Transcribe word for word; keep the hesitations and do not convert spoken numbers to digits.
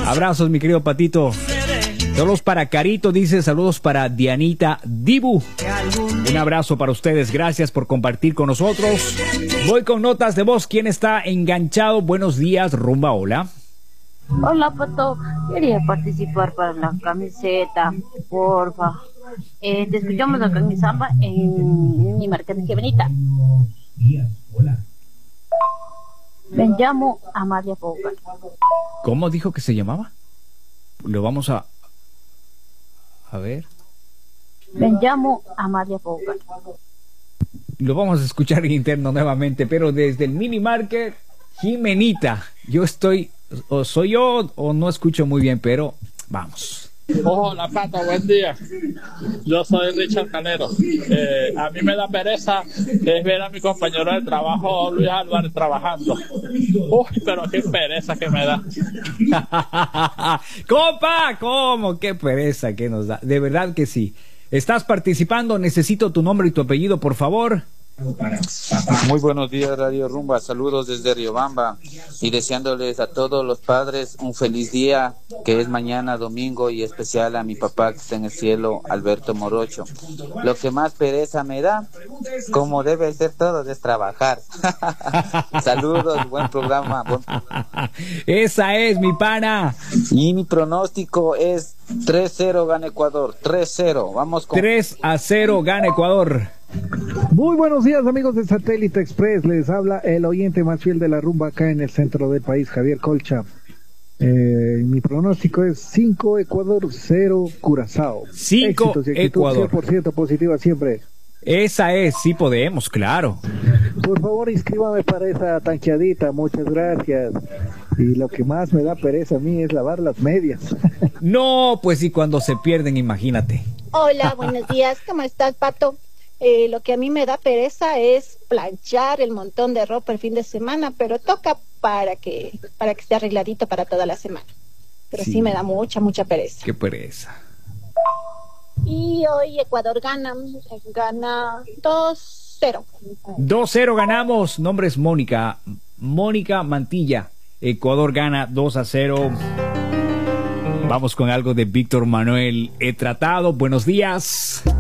Abrazos, mi querido Patito. Saludos para Carito, dice, saludos para Dianita Dibu. Un abrazo para ustedes, gracias por compartir con nosotros. Voy con notas de voz. ¿Quién está enganchado? Buenos días, Rumba, hola. Hola, Pato. Quería participar para la camiseta, porfa. Eh, te escuchamos acá en mi samba, en mi marca de Benita. Me llamo Amalia Pouca. ¿Cómo dijo que se llamaba? Lo vamos a... A ver. Me llamo Amalia Pouca. Lo vamos a escuchar en interno nuevamente, pero desde el mini market Jimenita. Yo estoy... O soy yo o no escucho muy bien, pero vamos. Hola, Pato, buen día. Yo soy Richard Calero. Eh, a mí me da pereza es ver a mi compañero de trabajo, Luis Álvarez, trabajando. Uy, pero qué pereza que me da. ¡Compa! ¿Cómo? ¡Qué pereza que nos da! De verdad que sí. ¿Estás participando? Necesito tu nombre y tu apellido, por favor. Muy buenos días, Radio Rumba. Saludos desde Riobamba y deseándoles a todos los padres un feliz día, que es mañana domingo, y especial a mi papá que está en el cielo, Alberto Morocho. Lo que más pereza me da, como debe ser todo, es trabajar. Saludos, buen programa, buen programa. Esa es, mi pana. Y mi pronóstico es tres cero gana Ecuador. tres cero. Vamos con tres a cero gana Ecuador. Muy buenos días, amigos de Satélite Express. Les habla el oyente más fiel de la rumba acá en el centro del país, Javier Colcha. Eh, mi pronóstico es cinco Ecuador, cero Curazao. cinco Ecuador. cien por ciento positiva siempre. Esa es, sí podemos, claro. Por favor, inscríbame para esa tanqueadita, muchas gracias. Y lo que más me da pereza a mí es lavar las medias. No, pues sí, cuando se pierden, imagínate. Hola, buenos días, ¿cómo estás, Pato? Eh, lo que a mí me da pereza es planchar el montón de ropa el fin de semana, pero toca para que para que esté arregladito para toda la semana. Pero sí, sí me da mucha, mucha pereza. Qué pereza. Y hoy Ecuador gana, gana dos cero. dos cero ganamos. Nombre es Mónica. Mónica Mantilla. Ecuador gana dos a cero. Vamos con algo de Víctor Manuel. He tratado. Buenos días.